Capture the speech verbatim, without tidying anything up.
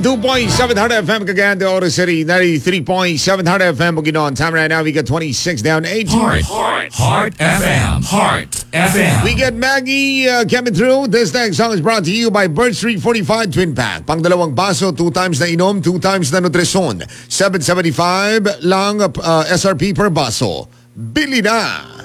ninety-two point seven Heart F M Cagayan de Oro City, ninety-three point seven Heart F M Bukidnon. Time right now, we got twenty-six down eight. Heart, Heart, Heart F M, Heart F M. We get Maggie uh, coming through. This next song is brought to you by Bird Street forty-five Twin Pack. Pang dalawang baso, two times na inom, two times na nutrisyon. seven seventy-five lang uh, S R P per baso. Bili na!